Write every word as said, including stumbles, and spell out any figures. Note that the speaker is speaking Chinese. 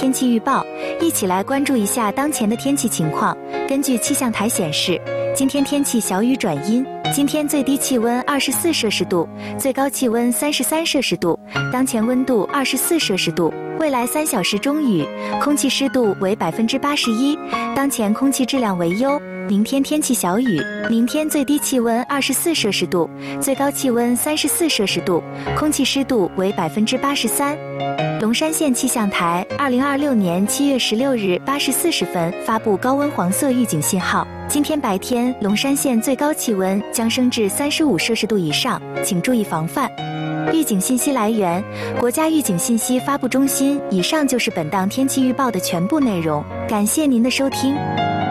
天气预报，一起来关注一下当前的天气情况。根据气象台显示，今天天气小雨转阴，今天最低气温二十四摄氏度，最高气温三十三摄氏度，当前温度二十四摄氏度。未来三小时中雨，空气湿度为百分之八十一，当前空气质量为优。明天天气小雨，明天最低气温二十四摄氏度，最高气温三十四摄氏度，空气湿度为百分之八十三。龙山县气象台二零二六年七月十六日八时四十分发布高温黄色预警信号。今天白天，龙山县最高气温将升至三十五摄氏度以上，请注意防范。预警信息来源：国家预警信息发布中心。以上就是本档天气预报的全部内容，感谢您的收听。